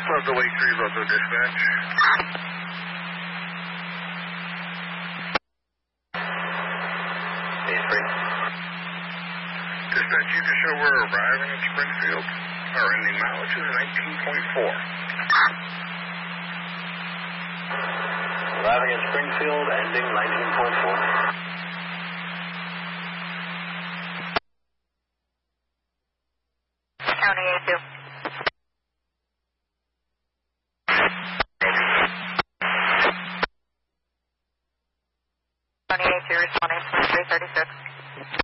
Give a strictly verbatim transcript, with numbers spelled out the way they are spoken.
Love the Wake three, Loco dispatch. Eight three. Dispatch, you can show we're arriving at Springfield. Our ending mileage is nineteen point four. Arriving at Springfield, ending nineteen point four. County A two. County A two responding to three thirty-six.